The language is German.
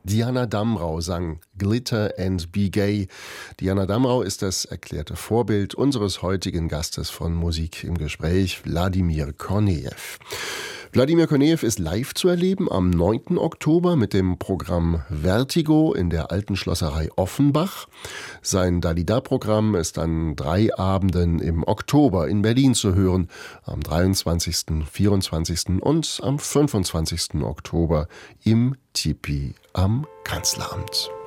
Diana Damrau sang Glitter and Be Gay. Diana Damrau ist das erklärte Vorbild unseres heutigen Gastes von Musik im Gespräch, Wladimir Kornejew. Wladimir Kornejew ist live zu erleben am 9. Oktober mit dem Programm Vertigo in der Alten Schlosserei Offenbach. Sein Dalida-Programm ist an 3 Abenden im Oktober in Berlin zu hören, am 23., 24. und am 25. Oktober im Tipi am Kanzleramt.